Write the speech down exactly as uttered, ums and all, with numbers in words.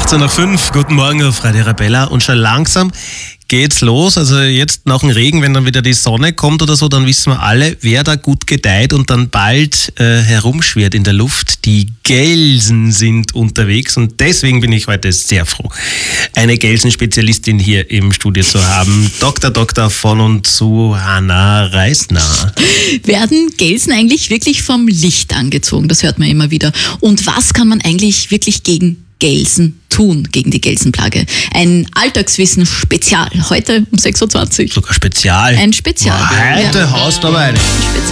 achtzehn nach fünf, guten Morgen auf Radio Arabella und schon langsam geht's los. Also jetzt nach dem Regen, wenn dann wieder die Sonne kommt oder so, dann wissen wir alle, wer da gut gedeiht und dann bald äh, herumschwirrt in der Luft. Die Gelsen sind unterwegs und deswegen bin ich heute sehr froh, eine Gelsenspezialistin hier im Studio zu haben. Doktor Doktor von und zu Hanna Reisner. Werden Gelsen eigentlich wirklich vom Licht angezogen? Das hört man immer wieder. Und was kann man eigentlich wirklich gegen Gelsen tun, gegen die Gelsenplage? Ein Alltagswissen Spezial, heute um sechs Uhr zwanzig. Sogar Spezial. Ein Spezial. Wow, heute ja. haust du aber eine. Ein Spezial.